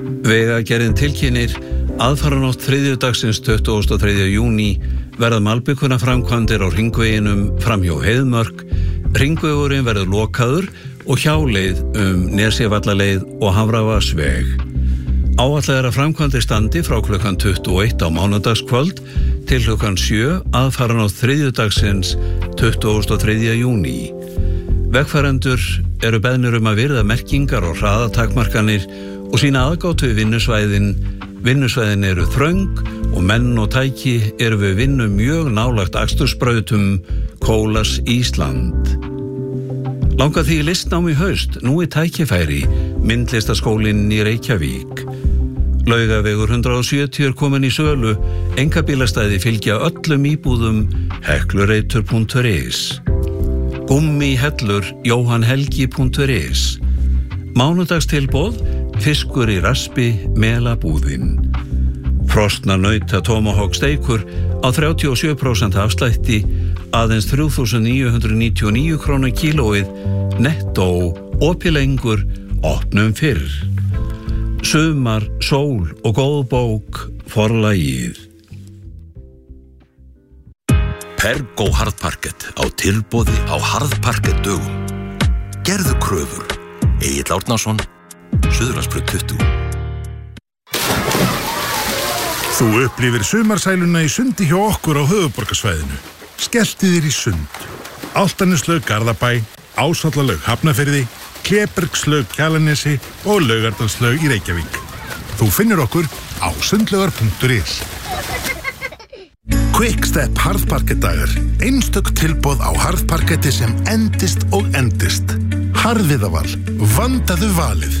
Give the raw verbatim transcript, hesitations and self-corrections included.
Vegagerðin tilkynnir aðfaranótt þriðjudagsins tuttugasta og þriðja júní verða malbikuna framkvæmdir á hringveginum framhjá Heiðmörk. Hringvegurinn verður lokaður og hjáleið um Nesjavallaleið og Hafravaðsveg. Áætlað er að framkvæmdir standi frá klukkan tuttugu og eitt á mánudagskvöld til klukkan sjö aðfaranótt þriðjudagsins tuttugasta og þriðja júní. Vegfarendur eru beðnir um að virða merkingar og hraðatakmarkanir og sína aðgátt við vinnusvæðin. Vinnusvæðin eru þröng og menn og tæki eru við vinnu mjög nálagt akstursbrautum Kólas Ísland. Langar því í listnám í haust, nú er tækifæri, myndlistaskólinn í Reykjavík. Laugavegur hundrað og sjötíu er komin í sölu, einkabílastæði fylgja öllum íbúðum heklureitur punktur is. Gummi hellur jóhannhelgi punktur is. Mánudagstilboð, fiskur í raspi, melabúðin. Frostna nauta tomahawk steikur á þrjátíu og sjö prósent afslætti, aðeins þrjú þúsund níu hundruð níutíu og níu krónur kílóið, nettó, opið lengur, opnum fyrr. Sumar, sól og góð bók, forlagið. Pergo harðparkett á tilboði á harðparkett dögum. Gerðu kröfur. Egill Árnason, Suðurlandsbraut tuttugu. Þú upplifir sumarsæluna í sundi hjá okkur á höfuðborgarsvæðinu. Skelltu þér í sund. Álftaneslaug Garðabæ, Ásvallalaug Hafnarfirði, Klébergslaug Kjalarnesi og Laugardalslaug í Reykjavík. Þú finnur okkur á sundlaugar punktur is. Quickstep harðparkettdagar. Einstök tilboð á harðparketti sem endist og endist. Harðviðaval. Vandaðu valið.